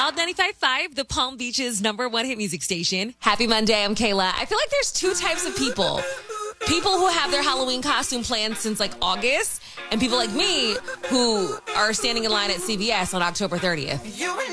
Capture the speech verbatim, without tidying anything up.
Wild ninety-five point five, the Palm Beach's number one hit music station. Happy Monday, I'm Kayla. I feel like there's two types of people. People who have their Halloween costume planned since like August, and people like me who are standing in line at C V S on October thirtieth.